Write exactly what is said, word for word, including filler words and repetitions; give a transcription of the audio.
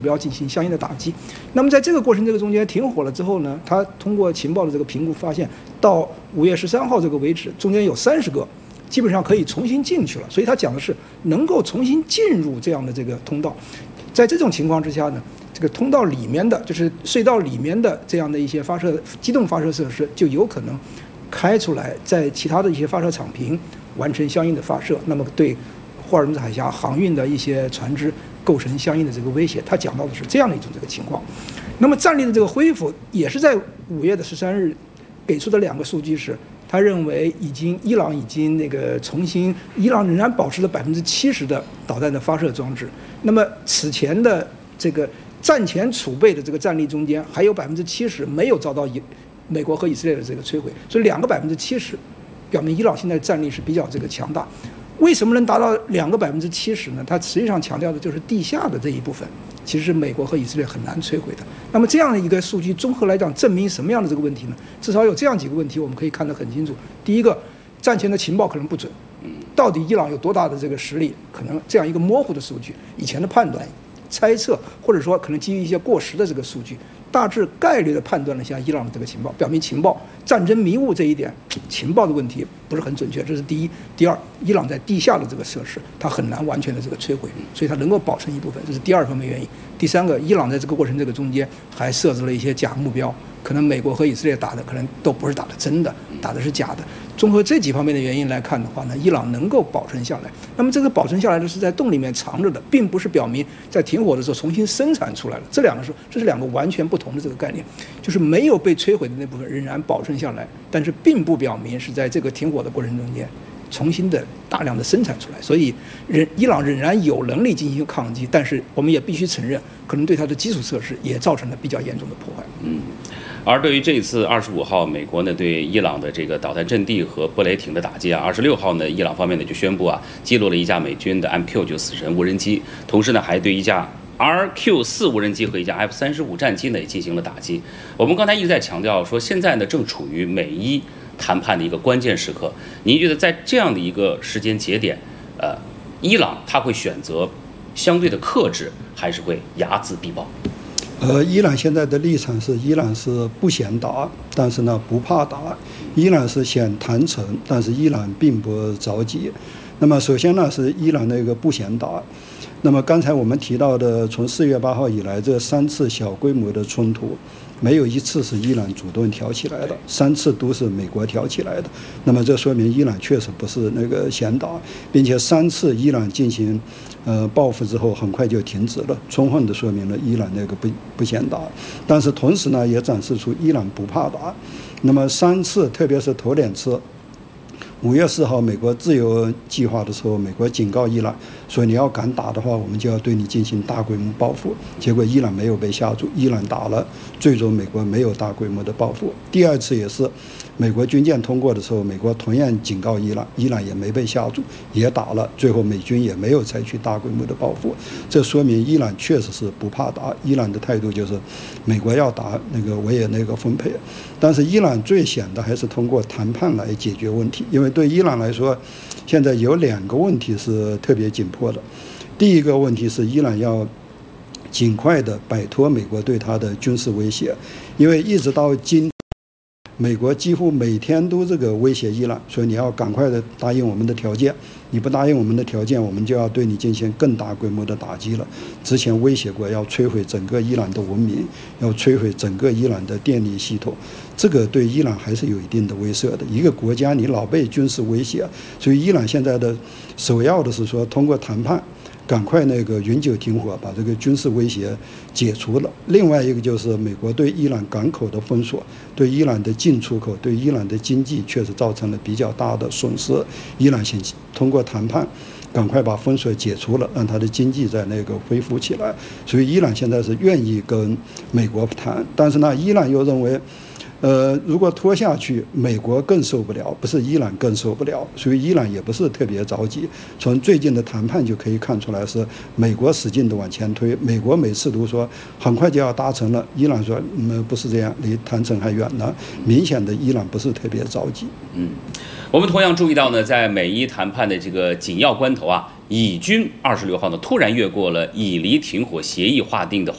不要进行相应的打击。那么在这个过程这个中间停火了之后呢，他通过情报的这个评估发现，到五月十三号这个为止，中间有三十个基本上可以重新进去了。所以他讲的是能够重新进入这样的这个通道。在这种情况之下呢，这个通道里面的就是隧道里面的这样的一些发射机动发射设施就有可能开出来，在其他的一些发射场坪完成相应的发射，那么对霍尔木兹海峡航运的一些船只构成相应的这个威胁。他讲到的是这样的一种这个情况。那么战力的这个恢复也是在五月的十三日给出的两个数据是，他认为已经伊朗已经那个重新，伊朗仍然保持了百分之七十的导弹的发射装置。那么此前的这个战前储备的这个战力中间还有百分之七十没有遭到以美国和以色列的这个摧毁，所以两个百分之七十表明伊朗现在战力是比较这个强大。为什么能达到两个百分之七十呢？它实际上强调的就是地下的这一部分，其实是美国和以色列很难摧毁的。那么这样的一个数据综合来讲，证明什么样的这个问题呢？至少有这样几个问题我们可以看得很清楚。第一个，战前的情报可能不准，到底伊朗有多大的这个实力，可能这样一个模糊的数据，以前的判断、猜测，或者说可能基于一些过时的这个数据，大致概率的判断了一下伊朗的这个情报，表明情报战争迷雾这一点，情报的问题不是很准确，这是第一。第二，伊朗在地下的这个设施，它很难完全的这个摧毁，所以它能够保存一部分，这是第二方面原因。第三个，伊朗在这个过程这个中间还设置了一些假目标，可能美国和以色列打的可能都不是打的真的，打的是假的。综合这几方面的原因来看的话呢，伊朗能够保存下来。那么这个保存下来的是在洞里面藏着的，并不是表明在停火的时候重新生产出来了。这两个是这是两个完全不同的这个概念，就是没有被摧毁的那部分仍然保存下来，但是并不表明是在这个停火的过程中间重新的大量的生产出来。所以人伊朗仍然有能力进行抗击，但是我们也必须承认，可能对它的基础设施也造成了比较严重的破坏。 嗯。而对于这一次二十五号美国呢对伊朗的这个导弹阵地和布雷艇的打击啊，二十六号呢伊朗方面呢就宣布啊击落了一架美军的 M Q 九死神无人机，同时呢还对一架 R Q 四无人机和一架 F 三十五战机呢也进行了打击。我们刚才一直在强调说，现在呢正处于美伊谈判的一个关键时刻。您觉得在这样的一个时间节点，呃，伊朗他会选择相对的克制，还是会睚眦必报？ 呃，伊朗现在的立场是，伊朗是不嫌打，但是呢不怕打；伊朗是想谈成，但是伊朗并不着急。那么首先呢是伊朗那个不嫌打。那么刚才我们提到的，从四月八号以来这三次小规模的冲突，没有一次是伊朗主动挑起来的，三次都是美国挑起来的。那么这说明伊朗确实不是那个嫌打，并且三次伊朗进行呃报复之后很快就停止了，充分的说明了伊朗那个不不嫌打。但是同时呢也展示出伊朗不怕打。那么三次，特别是头两次，五月四号美国自由计划的时候，美国警告伊朗说，你要敢打的话，我们就要对你进行大规模报复。结果伊朗没有被吓住，伊朗打了，最终美国没有大规模的报复。第二次也是美国军舰通过的时候，美国同样警告伊朗，伊朗也没被吓住，也打了，最后美军也没有采取大规模的报复。这说明伊朗确实是不怕打，伊朗的态度就是美国要打那个我也那个分配。但是伊朗最想的还是通过谈判来解决问题，因为对伊朗来说，现在有两个问题是特别紧迫的。第一个问题是伊朗要尽快的摆脱美国对它的军事威胁，因为一直到今美国几乎每天都这个威胁伊朗，说你要赶快的答应我们的条件，你不答应我们的条件，我们就要对你进行更大规模的打击了。之前威胁过要摧毁整个伊朗的文明，要摧毁整个伊朗的电力系统，这个对伊朗还是有一定的威慑的。一个国家你老被军事威胁，所以伊朗现在的首要的是说通过谈判赶快那个永久停火，把这个军事威胁解除了。另外一个就是美国对伊朗港口的封锁，对伊朗的进出口，对伊朗的经济确实造成了比较大的损失。伊朗想通过谈判赶快把封锁解除了，让它的经济在那个恢复起来。所以伊朗现在是愿意跟美国谈，但是呢，伊朗又认为呃，如果拖下去，美国更受不了，不是伊朗更受不了，所以伊朗也不是特别着急。从最近的谈判就可以看出来，是美国使劲的往前推，美国每次都说很快就要达成了，伊朗说嗯不是这样，离谈成还远呢。明显的伊朗不是特别着急。 嗯，我们同样注意到呢，在美伊谈判的这个紧要关头啊，以军二十六号呢突然越过了以离停火协议划定的